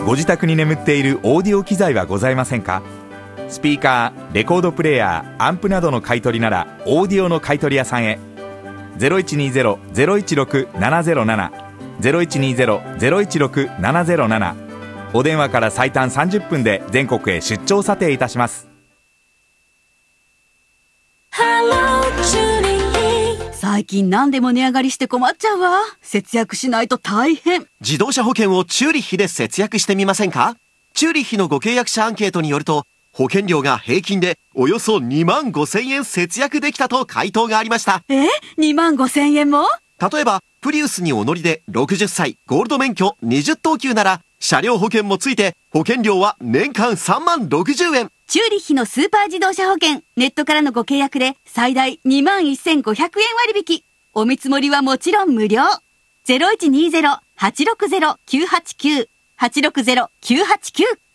ご自宅に眠っているオーディオ機材はございませんか？スピーカー、レコードプレーヤー、アンプなどの買い取りならオーディオの買い取り屋さんへ。 0120-016-707 0120-016-707。お電話から最短30分で全国へ出張査定いたします。 最近何でも値上がりして困っちゃうわ。節約しないと大変。 自動車保険をチューリッヒで節約してみませんか？チューリッヒのご契約者アンケートによると、保険料が平均でおよそ2万5千円節約できたと回答がありました。 2万5千円も？ 例えばプリウスにお乗りで60歳ゴールド免許20等級なら、車両保険もついて保険料は年間3万60円。 チューリッヒのスーパー自動車保険、ネットからのご契約で最大2万1500円割引。お見積もりはもちろん無料。0120-860-989 860-989